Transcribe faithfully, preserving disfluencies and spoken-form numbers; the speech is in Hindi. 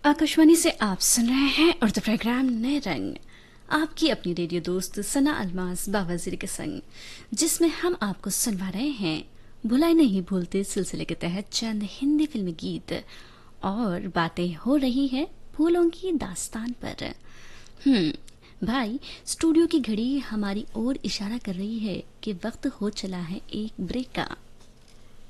आकाशवाणी से आप सुन रहे हैं उर्दू प्रोग्राम नए रंग, आपकी अपनी रेडियो दोस्त सना अलमास बावाजीर के संग, जिसमें हम आपको सुनवा रहे हैं भुलाए नहीं भूलते सिलसिले के तहत चंद हिंदी फिल्मी गीत। और बातें हो रही है फूलों की दास्तान पर। हम्म भाई, स्टूडियो की घड़ी हमारी ओर इशारा कर रही है कि वक्त हो चला है एक ब्रेक का।